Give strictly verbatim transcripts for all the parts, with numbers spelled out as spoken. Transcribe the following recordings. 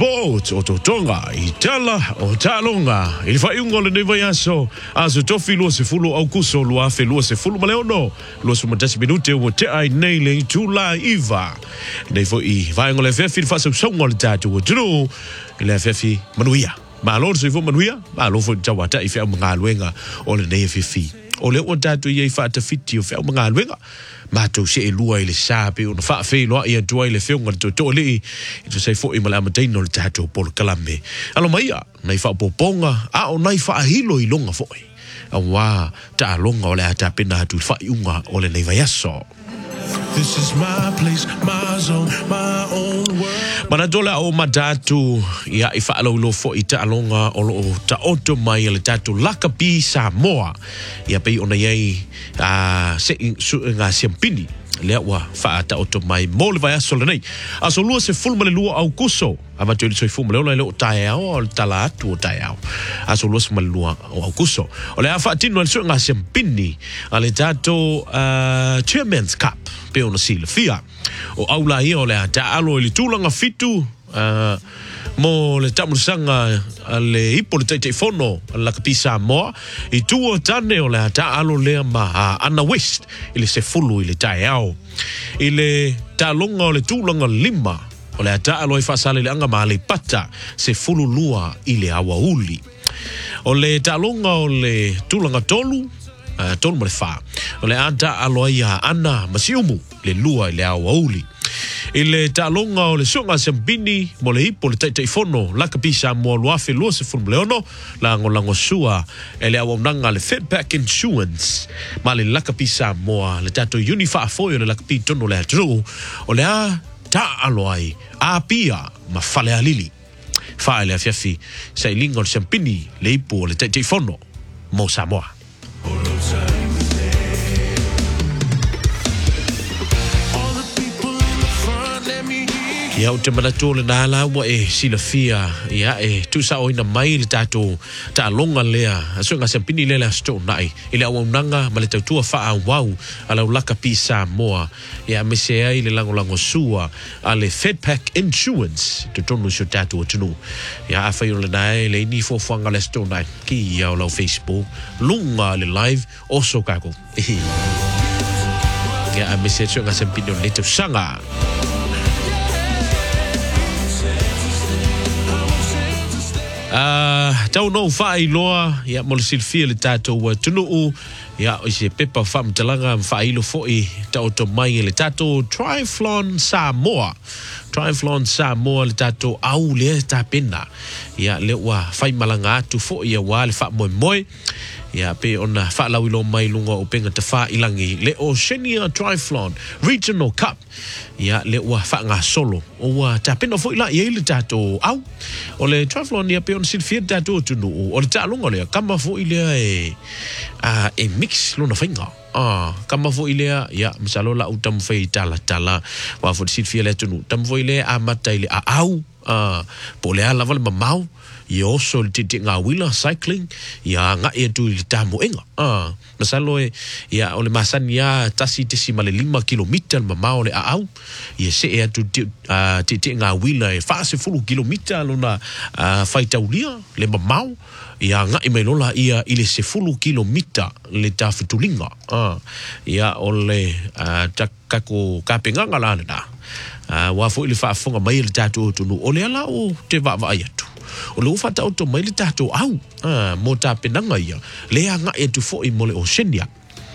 Sport o Totonga i tala o talonga il fa ungo le neva yaso aso tofi lo se fulu au kuso lo afe lo se fulu maleono lo su matasi minute o te ai nei le tula iva nei fo i vai ngole fefi fa so songo le tatu o tru le fefi manuia ma lo se fo manuia ma lo fo tawata i fe mngalwenga o le nei fefi o le o tatu ye fa ta fiti o fe mngalwenga ma to se lua ile sape o fa fe lo ia tua ile fe ngal to to le to se fo i mala matai no tatu por kalame alo mai nei fa poponga a o nei fa hilo i longa fo a wa ta longa o le ata pena tu fa unga o le nei vai aso. This is my place, my zone, my own world. Mana dola o madatu ya ifa alo lo fo ita alonga o lo ta oto mai le tatu lakapi Samoa ya pe ona yai a se su nga siampini le wa fa ta oto mai mole vai aso le nei aso lua se fulma le lua au kuso ama tu so fulma le lo taia o tala tu taia aso lua se malua au kuso o le afa tino so nga siampini ale tatu uh, Chairman's Cup pe ona sila fia o aula ia o le ta alo le tulanga fitu uh, mo le tamusanga le ipo le taite fono la kapisa mo i tuo tane o le ta alo le ma ana west ile se fulu ile taiao ile talonga o le tulanga lima o le ta alo i fasale le anga ma le pata se fulu lua ile awauli o le talonga o le tulanga tolu Uh, tolu mo le fa o le ata aloia ana masiumu le lua le awauli ile talonga o le sunga sambini mo le ipo le taita ifono la kapisa mo luafe lua se fulu leono la ngolango sua ele awonanga le Fedpack Insurance ma le la kapisa mo le tato unifa foyo le la kapito no le atru o le a ta aloi a pia ma fale alili fa le afiafi sai lingo sambini le ipo le taita ifono mo Samoa. Ya o te manatu le nala wa e silafia ya e tu sa o ina mai le tato ta longa lea aso nga sempini le la sto nai ile au nanga ma le tautua fa wau ala ulaka pi Samoa ya mese ai le lango lango sua ale Fedpack Insurance to tonu so tato tunu ya afa yo le nai le ni fo fanga le sto nai ki ya o Facebook lunga le live oso kako ya mese so nga sempini le to sanga. Uh, tau no fai loa ya mo le silfia le tato wa tunu ya o se pepa fam talanga fai lo foi tau to mai le tato Triathlon Samoa Triathlon Samoa le tato au le ta pena ya le wa fai malanga tu foi ya wa le fa moi moi ya pe ona fa la wilo mai lunga o penga te fa ilangi le Oceania Triathlon Regional Cup ya le wa fa nga solo o wa ta pena foi la ye le tato au o le Triathlon ya pe on sil fia tato tunu o le ta lunga le kama foi le e a e mix lona fainga ah kama foi le ya misalo la utam fai tala tala wa fo sil fia le tunu tam foi le a matai le a au ah po le ala vale mamau yo so titi nga wila cycling ya nga e tu tamu enga ah masalo e ya ole masan ya tasi tisi male lima kilomita mamau le au ye se e tu titi nga wila e fa se fulu kilomita lona fai taulia le mamau ya nga imelola ia ile se fulu kilomita le tafitulinga ah ya ole takako kapenga ngala na wa fo ile fa fonga mai le tatu tunu ole ala o te va va atu o lo fa ta auto mai le tatu au ah mo ta penanga ia le nga e tu fo i mole Oceania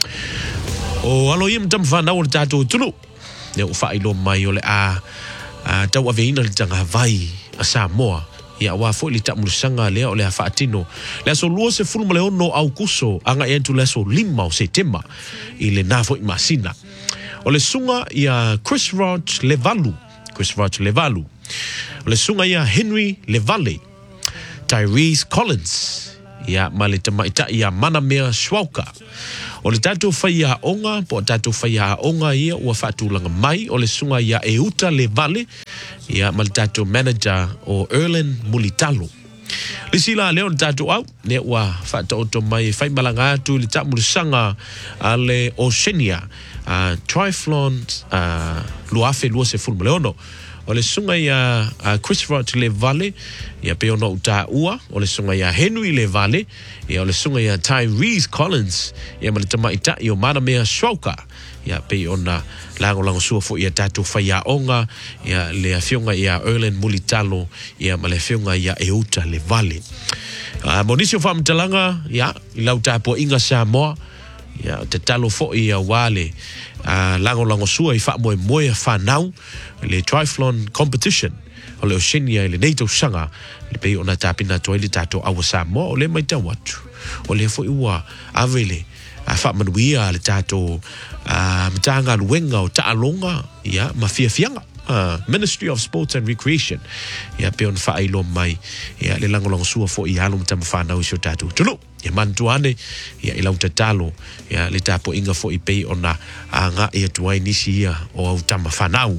o alo im tam fa na o tatu tunu le o fa i lo mai ole a ta wa veina le tanga vai a Samoa ya wa fo li ta mulusanga le ole a fa atino le so lo se fulu mole ono au kuso anga e tu le so lima o setema ile na fo i masina o le sunga ia Chris Roach Levalu Chris Roach Levalu o le sunga ia Henry Levale Tyrese Collins ia male tamaita ia Manamea Schwauka o le tatu faia onga po tatu faia onga ia ua fatulanga mai o le sunga ia Euta Levale ia male tatu manager o Erlen Mulitalo le sila leo tatu au ne ua fatoto mai fai malanga tu le tamu sanga ale Oceania uh, Triathlon uh, luafe lua se fulma leono o le sunga ia uh, Christopher Le Vale ia pe ona uta ua o le sunga ia Henry Le Vale ia o le sunga ia Tyrese Collins ia ma le tama ita i o mana mea Schwalker ia pe ona lango lango sua fo ia tatu whaia onga ia le afionga ia Erlen Mulitalo ia ma le afionga ia Euta Le Vale uh, Monisio whamtalanga ia i lau tapo inga Samoa ia te talo fo ia wale uh, lango lango sua i wha moe moe whanau le triathlon competition o le Oceania i le NATO sanga le pei ona tapina toi le tato awa Samoa o le mai tau atu o le fo iwa avele a wha manuia le tato uh, mtanga luenga o taalonga ia ma fia fianga Uh, Ministry of Sports and Recreation ia pe on fa ilo mai ia le lango lango sua fo i halum tam fa na usio tatu tulu ia mantuane ia ila utatalo ia le tapo inga fo i pe ona anga ia tuai nisi ia o au tam fa nau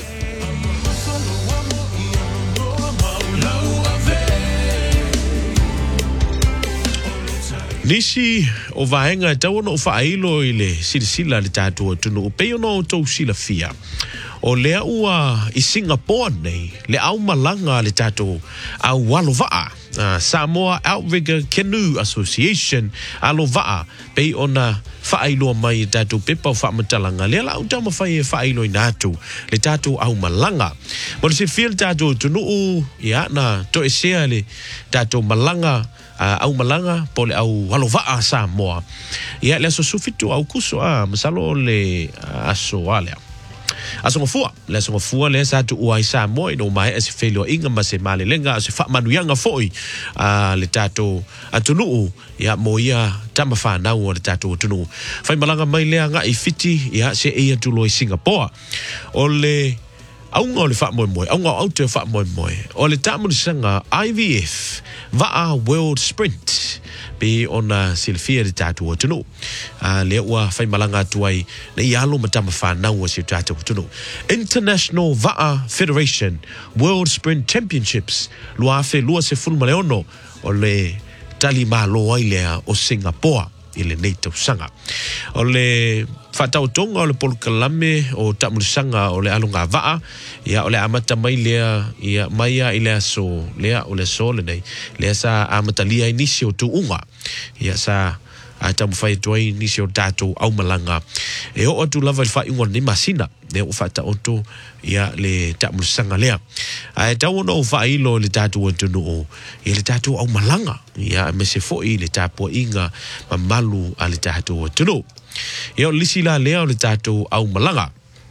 nisi o vaenga tau no fa ilo ile silisila le tatu tunu pe ono to sila fia o lea ua i Singapore nei, le au malanga le tato au walovaa, uh, Samoa Outrigger Canoe Association alovaa, pei ona whaailoa mai tato pepa o whaamatalanga, lea lau tama whai e whaailoa i nātu, le tato au malanga. Mo le se fia le tato tunuu, ia na to e sea le tato malanga, uh, au malanga, po le au walovaa Samoa. Ia le aso sufitu au kuso a, masalo le uh, aso alea. Asonga fua, le asonga fua le sa tu uai Samoa no mai as felio inga ma se male lenga as fa manuanga foi a le tato atunu ya moia tama fa na o le tato atunu fai malanga mai le nga i fiti ya se e tulo i Singapore o le au ngo le fa moi moi au ngo au te fa moi moi o le tamu sanga I V F va a World Sprint pe ona silfia de tatu atunu a le wa fai malanga tuai le yalo matama fa na o se tatu atunu International V A Federation World Sprint Championships lua fe lua se ful maleono o le tali malo ai le o Singapore ile NATO sanga o le fatau tonga o le polkalame o tamulisanga o le alunga vaa ia o le amata mai lea ia maia ile aso lea o le so le nei lea sa amata lia inisio tu unga ia sa a tamu fai tuai inisio tato au malanga e o atu lava il fai unga ni masina ne o fata oto ia le tamulisanga lea a tau ono o fai ilo le tato o tunu o ia le tato au malanga ia me se foi le tapo inga mamalu a le tato o tunu ia o lisi la lea o le tato au malanga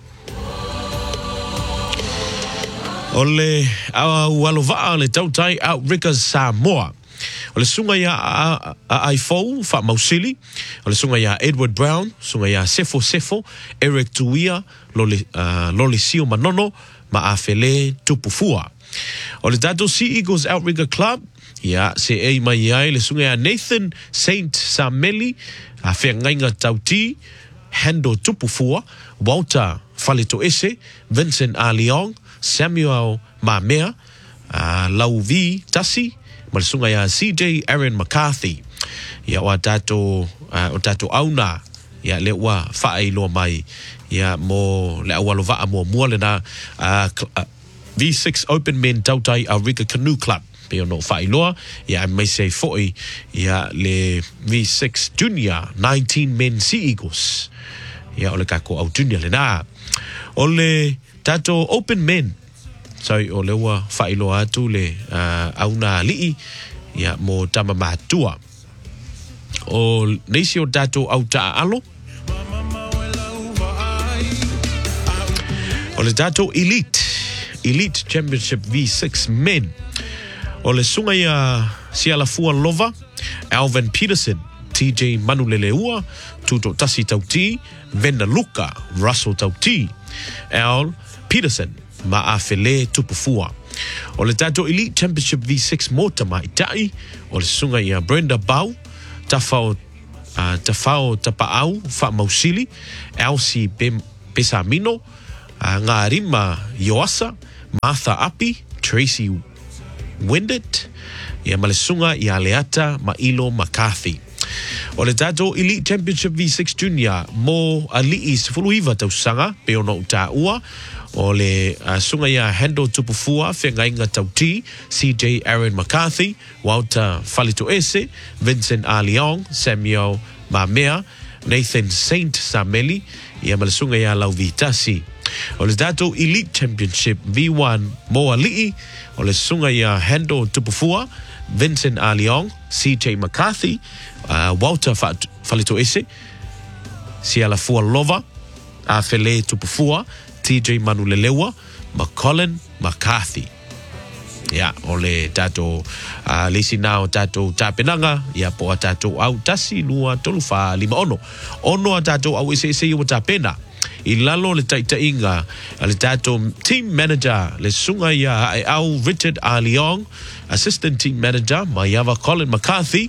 o le au alovaa le tautai Outriggers Samoa o le sunga ia a, a aifou fa mausili o le sunga ia Edward Brown sunga ia Sefo Sefo Eric Tuia lole uh, lole sio manono ma afele tupufua o le tato Sea Eagles Outrigger Club ia se ei mai ai le sunga ia Nathan Saint Sameli a whengainga tauti Hando Tupufua Walter Falito Ese Vincent Aliong Samuel Mamea uh, Lau V Tasi Malsunga ya C J Aaron McCarthy ya o tato uh, o tato auna ya le wa fai lo mai ya mo le awalova mo mo le na uh, uh, V six Open Men Tautai Outrigger Canoe Club pe no fai lo ya mai say foi ya le V six Junior nineteen Men Sea Eagles ya o le kako au junior le na o le tato Open Men so o le wa fai lo atu le uh, auna li ya mo tama matua o nisi o tato au ta alo o le tato Elite Elite Championship V six Men o le sunga ia Sialafua Lova Alvin Peterson T J Manuleleua Tuto Tasi Tauti Venda Luka Russell Tauti Al Peterson ma afele tupufua o le tato Elite Championship V six mota mai tai o le sunga ia Brenda Bau tafao uh, tafao tapaau fa mausili Elsie Pesamino uh, Ngarima Yoasa Martha Api Tracy Windet ia malesunga ia Leata Mailo McCarthy O le tato Elite Championship V six Junior mo alii sifuluiva tausanga pe ona uta ua o le uh, sunga ia Hendo Tupufua whengainga tauti C J Aaron McCarthy, Walter Falito Ese, Vincent A. Leong, Samuel Mamea, Nathan Saint Sameli ia malasunga ia Lau Vitasi. O le tato Elite Championship V one mo alii o le sunga ia Hendo Tupufua, Vincent A. Leong, C J McCarthy, uh, Walter Falito Ese, Siala Fua Lova, Afele Tupufua, T J Manulelewa, McCollin McCarthy. Ya, ole tato uh, lesi nao tato tapenanga ya po tato au tasi lua tolufa lima ono. Ono tato au ese ese yo tapena. Ilalo le taita inga le tato team manager le sunga ya au Richard A. Leong, assistant team manager Mayava Colin McCarthy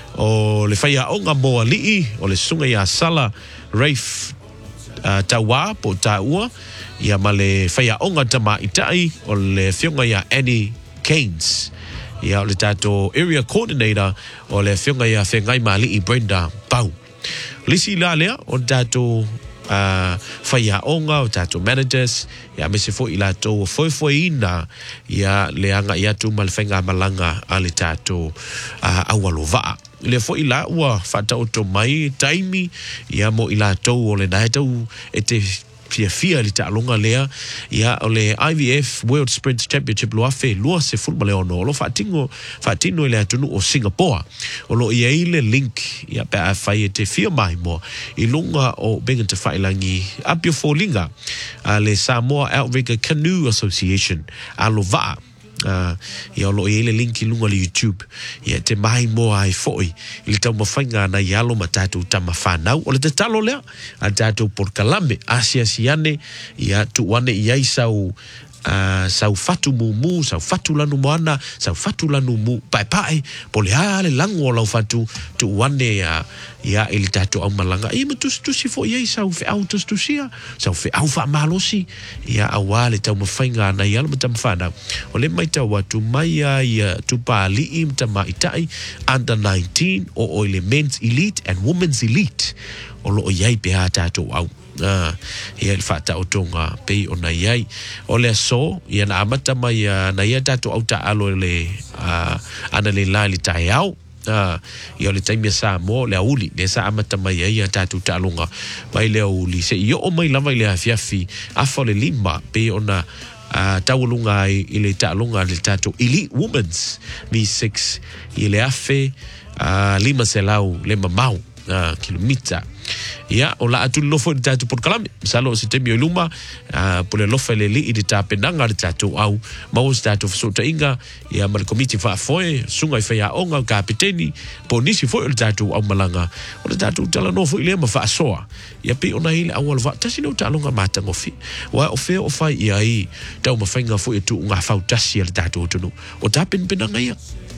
o le faya onga moa lii o le sunga ya Sala Rafe uh, Tawa po taua ia male faya onga tama itai o le fionga ya Annie Keynes ia o le tato area coordinator o le fionga ya Whengai Mali i Brenda Pau. Lisi la lea o tato uh, faya onga o tato managers ia mese fo i la to foi foi ina ia leanga ia tu mal whenga malanga a le tato uh, awalova. Le fo i la ua fata o to mai taimi ia mo i la to o le nai tau e te fia fia li ta longa lea ia o le I V F World Sprint Championship loa fe loa se fulma le ono lo fatingo fatino le atunu o Singapore o lo ia ile link ia pe a fai te fia mai mo i lunga o benga te whailangi apio fōlinga a le Samoa Outrigger Canoe Association a lo va Uh, ia lo ele link i lunga le YouTube ia te mai mo ai foi i tau mawhainga na ialo ma tātou tama whanau o le te talo lea a tātou por kalame asia siane ia tu wane iai sau uh, sau fatu mumu sau fatu lanu moana sau fatu lanu mu pai pai po le ale lango lau fatu tu wane uh, ia ili tātou au malanga ia ma tusi tusi fo iai sau fe au tusi tusia sau fe au wha malosi ia awale tau mawhainga na ialo ma tama whanau o le mai tau watu mai ia tupa li im tama itai under nineteen o o le men's elite and women's elite o lo iai pe ha tātou au ah ia le fata o tonga pe o na iai o le so ia na amata mai na ia tātou au ta alo le uh, ana le la li tai au ah ia le taimi sa mo le uli le sa amata mai ia tātou ta longa mai le uli se io o mai lava le afiafi afa le lima pe ona Uh, tawalunga i le ta'alunga le tato Elite Women's V six i le afe uh, lima selau le mamau uh, kilomita ia o la atu lofo i tato por kalame salo si temi o luma uh, po le lofa le li i le tapenanga le tato au mau si tato fasota inga ia ma le komiti wha foe sunga i whaia onga o kapiteni po nisi foe o le tato au malanga o le tato tala nofo i le ma wha soa ia pe ona hile awal wa tasi no talonga matangofi wa o fe o fai ia i tau mawhainga foe tu unga whau tasi le tato tunu o tapen penanga ia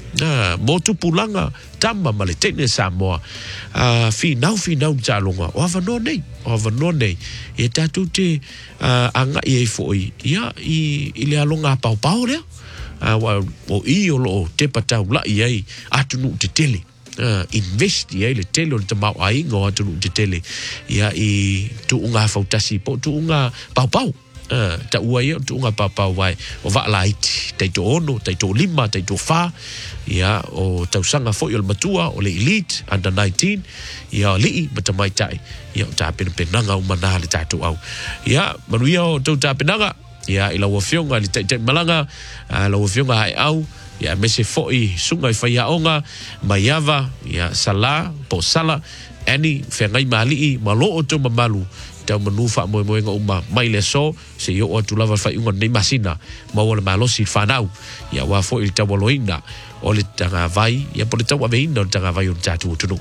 na mo tu pulanga tama male tene Samoa uh, fi nau fi nau talonga o avano nei o avano nei e tatu te uh, anga i e foi ia i, i le alonga pau pau lea uh, wa, o i o lo te patau la i ai atunu te tele uh, invest i ai le tele o le tamau a inga o atunu te tele ia i tu unga fautasi po tu unga pau pau Uh, ta ua ia tu unga papa wai o va laiti taito ono taito lima taito fa ia o tausanga fo i le matua o le elite under nineteen ia li mata mai tai ia ta pen penanga o mana le tato au ia manuia o tau ta penanga ia i la wafionga li taito malanga uh, la wafionga ai au ia mese fo i sunga i faia onga maiava ia sala po sala ani Whengai Mali malo o to mamalu tau manufa mo mo nga uma mai le so se yo o tu lava fa unga nei masina ma wala malosi fanau ya wa fo il tawaloina o le tanga vai ya po le tawa veina o tanga vai o tatu tunu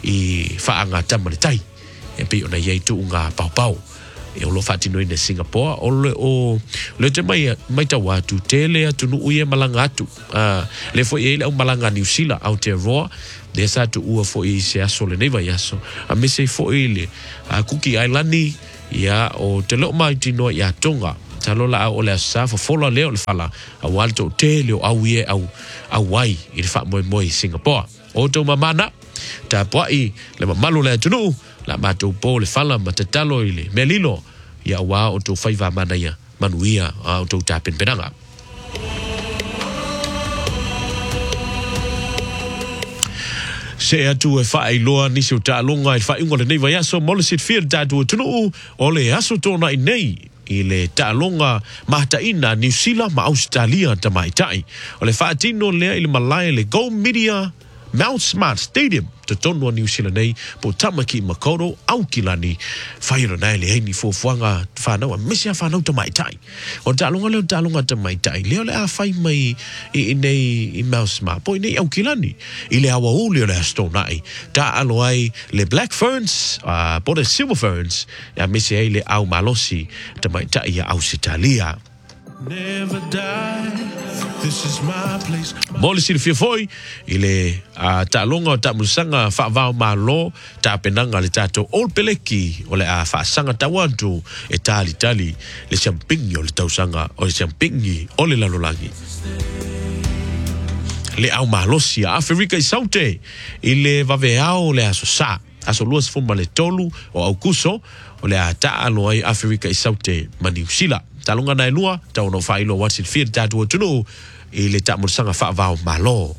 i fa anga tamale tai e pe ona ye tu unga pau pau e o lo fatino in Singapore o le o le te mai mai tawa tu tele atu nu uye malanga atu uh, le fo ye le malanga New Zealand out there raw de sa tu ua fo i se aso le neva yaso a me se fo ile a Cookie Island ya o te lo mai tino ya tonga talo la o le sa fo fola le o le fala a walto te le au ye au au wai i le fa mo mo i Singapore o to mamana ta poi le malu le tunu la mato po le fala matatalo ile melilo ya wa o to faiva manaya manuia o to tapin penanga se atu e fai loa nisi o ta longa e fai ngole nei vai aso molisit fir tatu tunu o le aso tona i nei i le ta longa mahtaina New Zealand ma Australia ta mai tai o le fatino le i le malai le Go Media Mount Smart Stadium te tonu New Zealand nei po tamaki makoro au kilani whairo nei le heini fuafuanga whanau a misia whanau ta mai tai o ta longa leo ta longa ta mai tai leo le a whai mai i, i nei i Mount Smart po i nei au kilani i le awa uli o le asto nai ta alo ai le Black Ferns uh, po le Silver Ferns a misia i le au malosi ta mai tai a Ausitalia Never die. This is my place. Mole si fia foi ile a ta longa ta musanga fa va malo ta penanga le tato ol peleki ole a fa sanga tawantu e tali tali le champigno le tausanga o le champigni o le lalolangi le au malosi a Afrika i saute ile va veao le aso sa aso luas fuma le tolu o aukuso o le a ta alo ai Afrika i saute mani usila talunga na lua ta ono failo what's it fear tatu tunu ile ta musanga fa va malo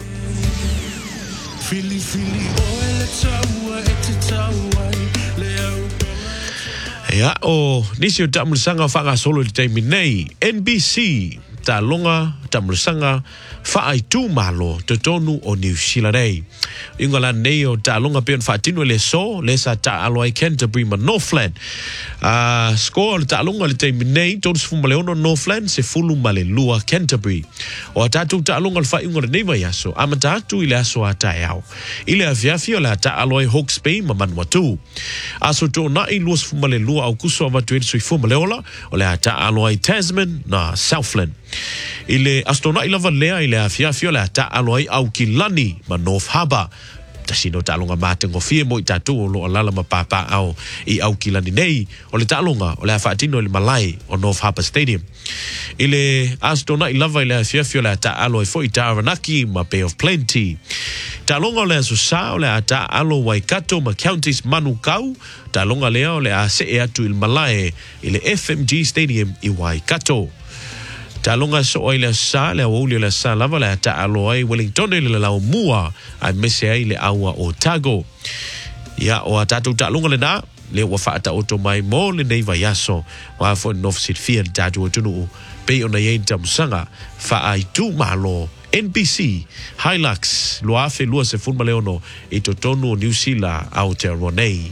Fili fili oele taua ete taua leo. ya o nisi ta musanga fa ga solo te minei N B C ta longa ta musanga fa ai tu malo te tonu o New Zealand nei ingala nei o ta longa pe fa tinu le so le sa ta alo ai Canterbury ma Northland uh, score ta longa le te minei tonu fu male ono Northland se fulu male lua Canterbury o ta tu ta longa fa ingala nei vai aso amata tu ile aso ata yao ile avia fio la ta alo ai Hawke's Bay ma Manawatu aso to na i luas fu male lua au kuso va tu so fu male ola o le ta alo ai Tasman na Southland ile astona ilava lea ile afia fiola ta aloi au kilani ma North Harbour ta sino ta longa mate ngo fie mo tatu lo lala ma papa au i au kilani nei o le ta longa o le fatino le malai o North Harbour Stadium ile astona ilava ile afia fiola ta aloi foi Taranaki ma Bay of Plenty ta longa le so sa le ta alo Waikato ma counties Manukau ta longa le o le a se e atu il malai ile F M G Stadium i Waikato ta longa so oile sa le oli le sa lava le ta aloi Wellington le la mua a mese ai le awa o Tago ya o tatu ta longa le na le wa fa ta auto mai mo le nei vai aso wa fo North Sit Field ta tu tunu pe ona ye tam sanga fa ai tu malo N B C Hilux lo afe lo se fun maleono e to tonu New Zealand au te ronei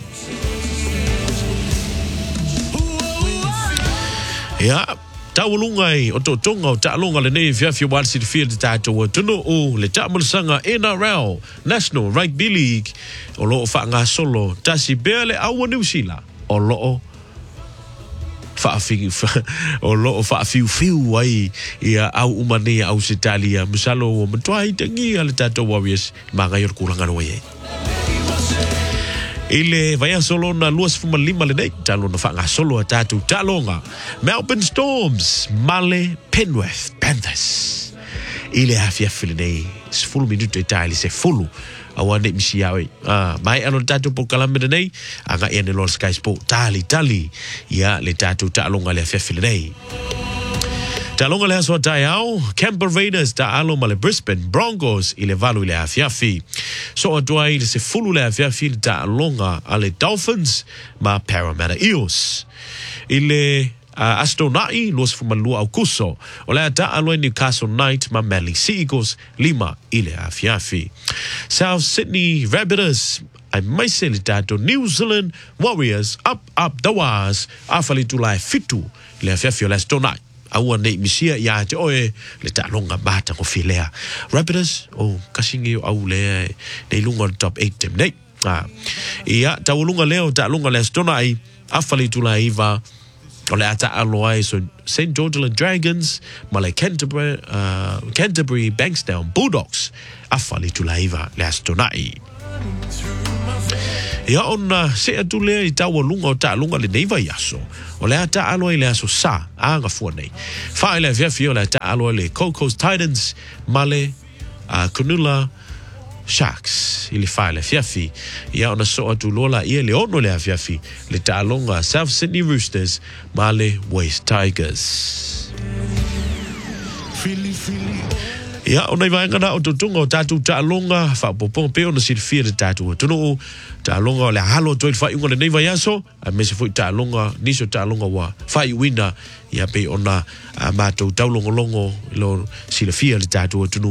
ya Tawulungai o to tonga o ta'alonga le nei fia fia wal sit field tato o tunu o le ta'amulasanga N R L National Rugby League o loo whaanga solo tasi bea le awa New Zealand o loo whaafiu o loo whaafiu fiu ai ia au umane au Sitalia musalo o matuai tangi ale tato Warriors mga yor kulanga no ye ile vai solo na luas fuma lima le nei talo na whanga solo a tatu talonga Melbourne Storms Male Penrith Panthers ile hafia fili nei se fulu minuto e taili se fulu awa ne misi awe ah mai alo tatu po kalamida nei anga ene lor Sky Sport tali tali ya le tatu talonga le hafia fili nei Talonga le so taiao Canberra Raiders ta alo male Brisbane Broncos ile valu ile afiafi so atua ile se fulu le afiafi ta longa ale Dolphins ma Parramatta Eels ile uh, Astonai los fumalua au kuso o le ta alo Newcastle Knights ma Manly Seagulls lima ile afiafi South Sydney Rabbitohs I mai se le tato New Zealand Warriors up up the wars afali tulai fitu ile afiafi o le Astonai aua nei misia ia te oe le ta longa bata ko filea Rapids o kasingi au le nei lunga top eight tem nei ah ia ta lunga leo ta lunga le stona ai afali tula iva o le ata aloai so Saint George and Dragons ma le Canterbury uh, Canterbury Bankstown Bulldogs afali tula iva le stona ai ia ona se atule i tawa lunga o ta lunga le neiva yaso o le ata alo le aso sa anga fua nei fa ile via fio le ata alo le Coast Titans male a uh, Kunula Sharks ili file fiafi ia ona so atu lola ia le ono le fiafi le talonga South Sydney Roosters ma le West Tigers. Philly, Philly. Ia ona i vaengana o tutunga o tatu talonga whapopong pe ona silfia le tatu o tunu talonga o le halo toi whai unga le nei vai aso a mese fui talonga niso talonga wa whai wina ia pe ona a mātou taulongolongo lo silfia le tatu o tunu